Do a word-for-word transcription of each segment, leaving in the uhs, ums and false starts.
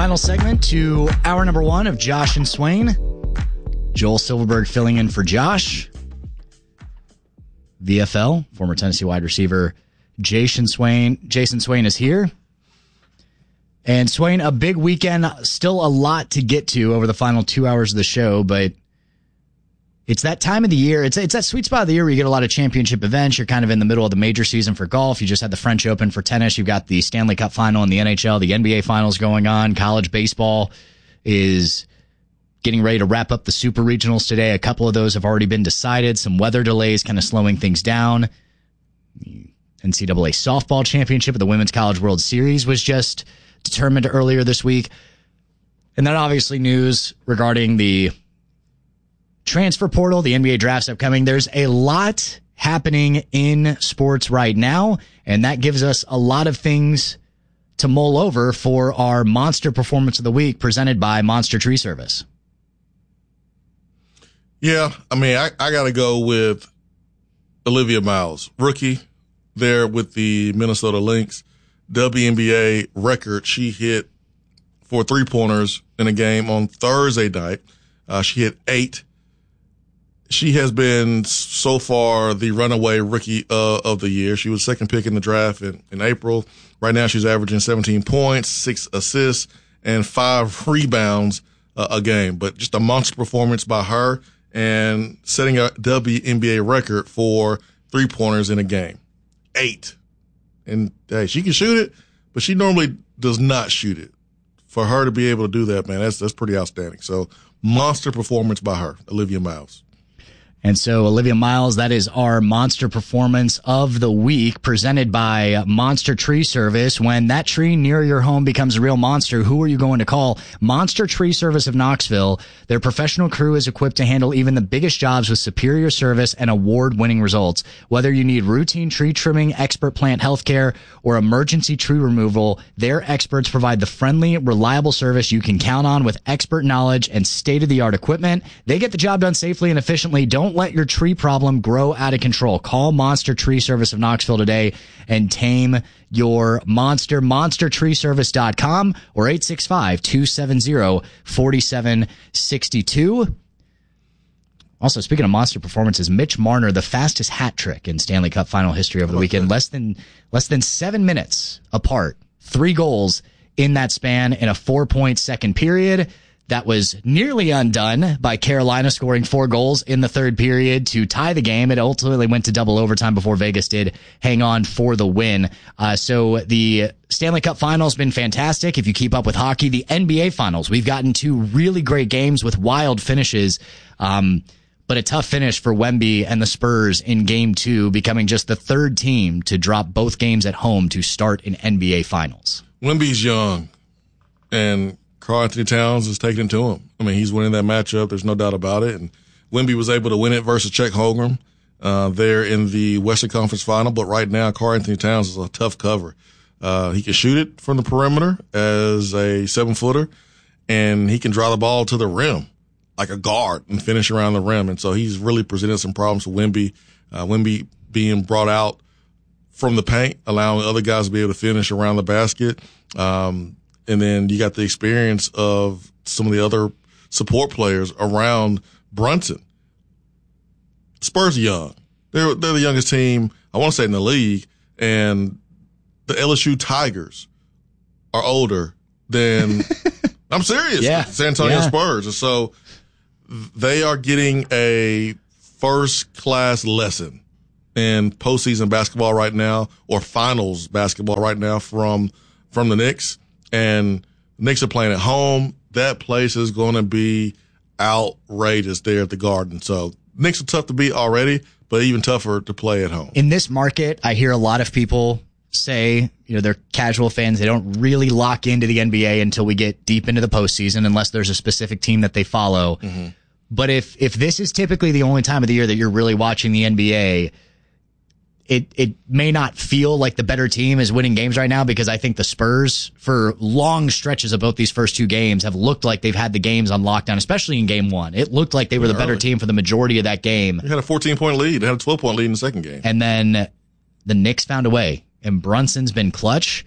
Final segment to hour number one of Josh and Swain. Joel Silverberg filling in for Josh. V F L, former Tennessee wide receiver Jason Swain. Jason Swain is here. And Swain, a big weekend, still a lot to get to over the final two hours of the show, but it's that time of the year. It's it's that sweet spot of the year where you get a lot of championship events. You're kind of in the middle of the major season for golf. You just had the French Open for tennis. You've got the Stanley Cup final in the N H L, the N B A finals going on. College baseball is getting ready to wrap up the super regionals today. A couple of those have already been decided. Some weather delays kind of slowing things down. The N C double A softball championship of the Women's College World Series was just determined earlier this week. And then obviously news regarding the transfer portal, the N B A draft's upcoming. There's a lot happening in sports right now, and that gives us a lot of things to mull over for our Monster Performance of the Week presented by Monster Tree Service. Yeah, I mean, I, I got to go with Olivia Miles, rookie there with the Minnesota Lynx. W N B A record she hit for three-pointers in a game on Thursday night. Uh, she hit eight. She has been so far the runaway rookie uh, of the year. She was second pick in the draft in, in April. Right now she's averaging seventeen points, six assists, and five rebounds uh, a game. But just a monster performance by her and setting a W N B A record for three-pointers in a game. Eight. And, hey, she can shoot it, but she normally does not shoot it. For her to be able to do that, man, that's that's pretty outstanding. So, monster performance by her, Olivia Miles. And so, Olivia Miles, that is our Monster Performance of the Week presented by Monster Tree Service. When that tree near your home becomes a real monster, who are you going to call? Monster Tree Service of Knoxville. Their professional crew is equipped to handle even the biggest jobs with superior service and award-winning results. Whether you need routine tree trimming, expert plant healthcare, or emergency tree removal, their experts provide the friendly, reliable service you can count on with expert knowledge and state-of-the-art equipment. They get the job done safely and efficiently. Don't let your tree problem grow out of control. Call Monster Tree Service of Knoxville today and tame your monster. monster tree service dot com or eight six five, two seven zero, four seven six two. Also, speaking of monster performances, Mitch Marner, the fastest hat trick in Stanley Cup final history over the weekend. Less than less than seven minutes apart. Three goals in that span in a four-point second period. That was nearly undone by Carolina scoring four goals in the third period to tie the game. It ultimately went to double overtime before Vegas did hang on for the win. Uh, so the Stanley Cup Finals been fantastic. If you keep up with hockey, the N B A Finals, we've gotten two really great games with wild finishes. Um, but a tough finish for Wemby and the Spurs in game two, becoming just the third team to drop both games at home to start an N B A Finals. Wemby's young, and Karl Anthony Towns is taking it to him. I mean, he's winning that matchup. There's no doubt about it. And Wemby was able to win it versus Chet Holmgren uh, there in the Western Conference Final. But right now, Karl Anthony Towns is a tough cover. Uh, he can shoot it from the perimeter as a seven-footer, and he can draw the ball to the rim like a guard and finish around the rim. And so he's really presented some problems for Wemby. Uh, Wemby being brought out from the paint, allowing other guys to be able to finish around the basket. Um, And then you got the experience of some of the other support players around Brunson. Spurs are young. They're, they're the youngest team, I want to say, in the league. And the L S U Tigers are older than, I'm serious, yeah. San Antonio yeah. Spurs. And so they are getting a first-class lesson in postseason basketball right now, or finals basketball right now from from the Knicks. And Knicks are playing at home. That place is going to be outrageous there at the Garden. So Knicks are tough to beat already, but even tougher to play at home. In this market, I hear a lot of people say, you know, they're casual fans. They don't really lock into the N B A until we get deep into the postseason, unless there's a specific team that they follow. Mm-hmm. But if if this is typically the only time of the year that you're really watching the N B A, It it may not feel like the better team is winning games right now, because I think the Spurs, for long stretches of both these first two games, have looked like they've had the games on lockdown, especially in game one. It looked like they were the better team for the majority of that game. They had a fourteen-point lead. They had a twelve-point lead in the second game. And then the Knicks found a way, and Brunson's been clutch.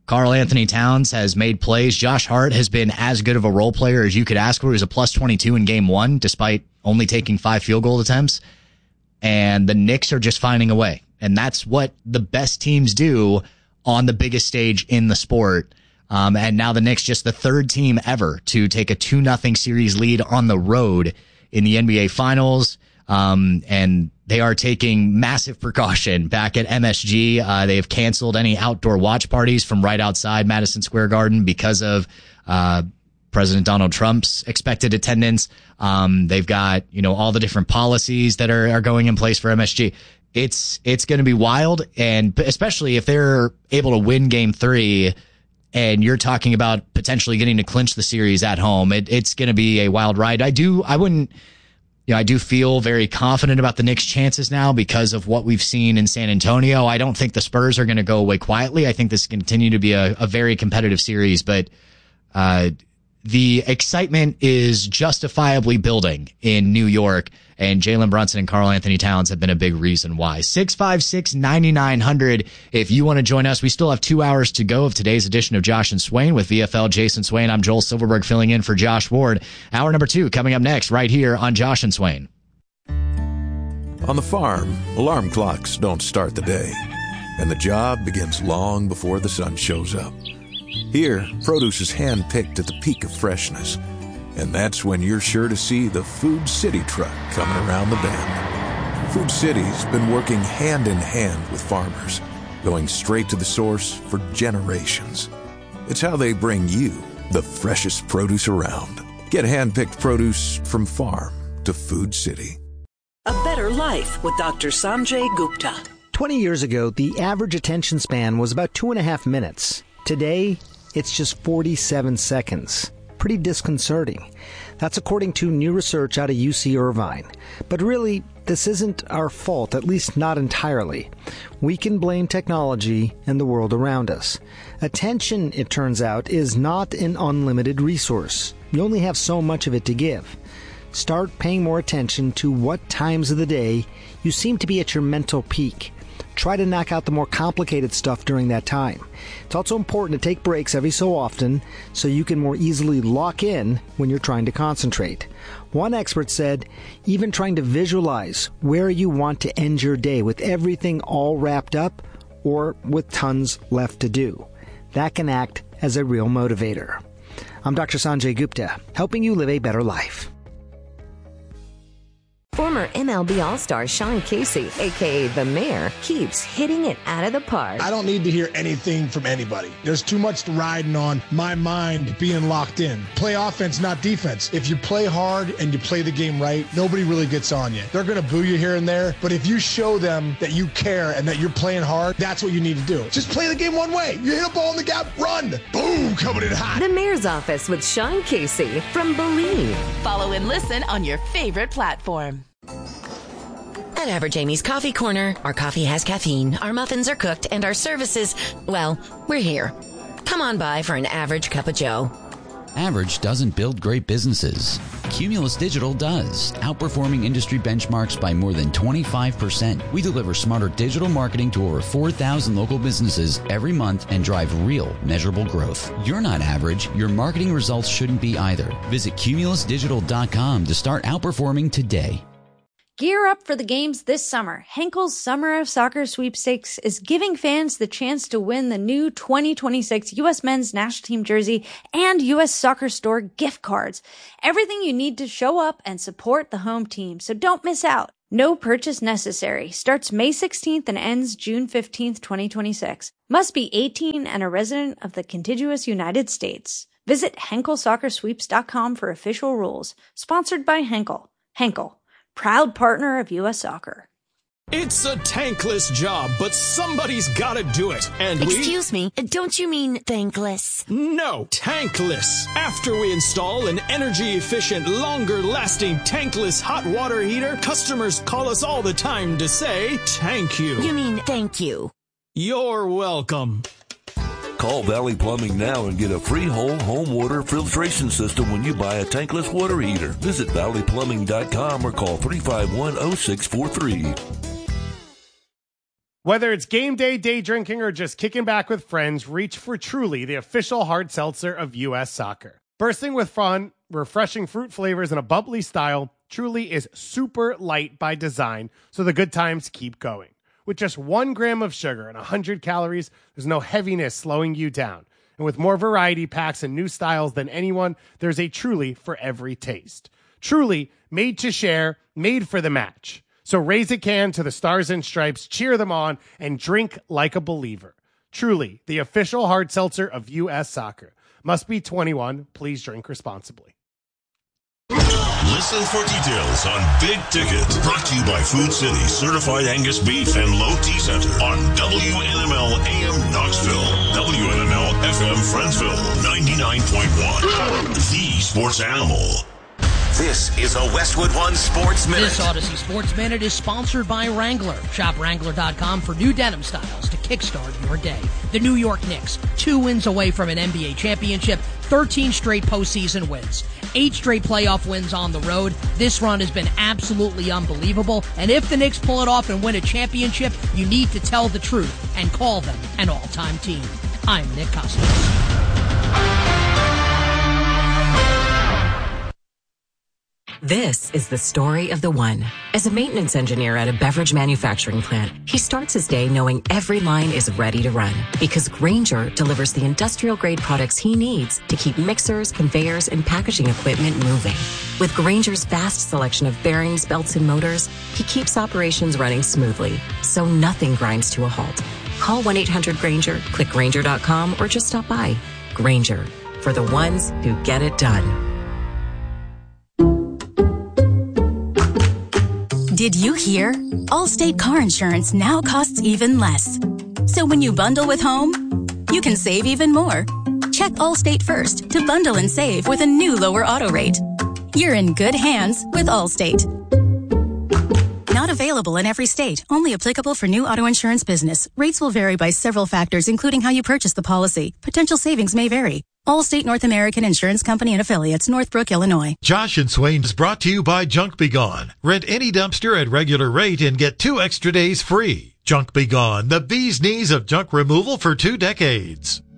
Karl Anthony Towns has made plays. Josh Hart has been as good of a role player as you could ask for. He was a plus twenty-two in game one, despite only taking five field goal attempts. And the Knicks are just finding a way. And that's what the best teams do on the biggest stage in the sport. Um, and now the Knicks, just the third team ever to take a two nothing series lead on the road in the N B A Finals. Um, and they are taking massive precaution back at M S G. Uh, they have canceled any outdoor watch parties from right outside Madison Square Garden because of, uh, President Donald Trump's expected attendance. Um, they've got, you know, all the different policies that are, are going in place for M S G. It's, it's going to be wild. And especially if they're able to win game three and you're talking about potentially getting to clinch the series at home, it, it's going to be a wild ride. I do, I wouldn't, You know, I do feel very confident about the Knicks' chances now because of what we've seen in San Antonio. I don't think the Spurs are going to go away quietly. I think this will continue to be a, a very competitive series, but uh the excitement is justifiably building in New York, and Jalen Brunson and Karl Anthony Towns have been a big reason why. six five six, nine nine zero zero if you want to join us. We still have two hours to go of today's edition of Josh and Swain with V F L Jason Swain. I'm Joel Silverberg filling in for Josh Ward. Hour number two coming up next right here on Josh and Swain. On the farm, alarm clocks don't start the day, and the job begins long before the sun shows up. Here, produce is hand-picked at the peak of freshness, and that's when you're sure to see the Food City truck coming around the bend. Food City's been working hand-in-hand with farmers, going straight to the source for generations. It's how they bring you the freshest produce around. Get hand-picked produce from farm to Food City. A better life with Doctor Sanjay Gupta. twenty years ago, the average attention span was about two and a half minutes. Today, it's just forty-seven seconds. Pretty disconcerting. That's according to new research out of U C Irvine. But really, this isn't our fault, at least not entirely. We can blame technology and the world around us. Attention, it turns out, is not an unlimited resource. You only have so much of it to give. Start paying more attention to what times of the day you seem to be at your mental peak. Try to knock out the more complicated stuff during that time. It's also important to take breaks every so often so you can more easily lock in when you're trying to concentrate. One expert said, even trying to visualize where you want to end your day with everything all wrapped up or with tons left to do. That can act as a real motivator. I'm Doctor Sanjay Gupta, helping you live a better life. Former M L B All-Star Sean Casey, a k a. The Mayor, keeps hitting it out of the park. I don't need to hear anything from anybody. There's too much riding on my mind being locked in. Play offense, not defense. If you play hard and you play the game right, nobody really gets on you. They're going to boo you here and there, but if you show them that you care and that you're playing hard, that's what you need to do. Just play the game one way. You hit a ball in the gap, run. Boom, coming in hot. The Mayor's Office with Sean Casey from Believe. Follow and listen on your favorite platform. At Average Amy's Coffee Corner, our coffee has caffeine, our muffins are cooked, and our services, well, we're here. Come on by for an average cup of joe. Average doesn't build great businesses. Cumulus Digital does, outperforming industry benchmarks by more than twenty-five percent. We deliver smarter digital marketing to over four thousand local businesses every month and drive real, measurable growth. You're not average. Your marketing results shouldn't be either. Visit cumulus digital dot com to start outperforming today. Gear up for the games this summer. Henkel's Summer of Soccer Sweepstakes is giving fans the chance to win the new twenty twenty-six U S Men's National Team jersey and U S Soccer Store gift cards. Everything you need to show up and support the home team, so don't miss out. No purchase necessary. Starts May sixteenth and ends June fifteenth, twenty twenty-six. Must be eighteen and a resident of the contiguous United States. Visit henkel soccer sweeps dot com for official rules. Sponsored by Henkel. Henkel, proud partner of U S Soccer. It's a tankless job, but somebody's gotta do it. And we... Excuse me, don't you mean thankless? No, tankless. After we install an energy-efficient, longer-lasting tankless hot water heater, customers call us all the time to say, thank you. You mean thank you. You're welcome. Call Valley Plumbing now and get a free whole home water filtration system when you buy a tankless water heater. Visit valley plumbing dot com or call three five one, oh six four three. Whether it's game day, day drinking, or just kicking back with friends, reach for Truly, the official hard seltzer of U S Soccer. Bursting with fun, refreshing fruit flavors, and a bubbly style, Truly is super light by design, so the good times keep going. With just one gram of sugar and one hundred calories, there's no heaviness slowing you down. And with more variety packs and new styles than anyone, there's a Truly for every taste. Truly, made to share, made for the match. So raise a can to the Stars and Stripes, cheer them on, and drink like a believer. Truly, the official hard seltzer of U S Soccer. Must be twenty-one. Please drink responsibly. Listen for details on Big Ticket. Brought to you by Food City, Certified Angus Beef and Low T Center on W N M L A M Knoxville, W N M L F M Friendsville, ninety-nine point one. The Sports Animal. This is a Westwood One Sports Minute. This Odyssey Sports Minute is sponsored by Wrangler. Shop Wrangler dot com for new denim styles to kickstart your day. The New York Knicks, two wins away from an N B A championship, thirteen straight postseason wins, eight straight playoff wins on the road. This run has been absolutely unbelievable, and if the Knicks pull it off and win a championship, you need to tell the truth and call them an all-time team. I'm Nick Costas. This is the story of the one. As a maintenance engineer at a beverage manufacturing plant, he starts his day knowing every line is ready to run because Grainger delivers the industrial-grade products he needs to keep mixers, conveyors, and packaging equipment moving. With Grainger's vast selection of bearings, belts, and motors, he keeps operations running smoothly, so nothing grinds to a halt. Call one eight hundred Grainger, click Grainger dot com, or just stop by. Grainger, for the ones who get it done. Did you hear? Allstate car insurance now costs even less. So when you bundle with home, you can save even more. Check Allstate first to bundle and save with a new lower auto rate. You're in good hands with Allstate. Not available in every state. Only applicable for new auto insurance business. Rates will vary by several factors, including how you purchase the policy. Potential savings may vary. Allstate North American Insurance Company and Affiliates, Northbrook, Illinois. Josh and Swain is brought to you by Junk Be Gone. Rent any dumpster at regular rate and get two extra days free. Junk Be Gone, the bee's knees of junk removal for two decades.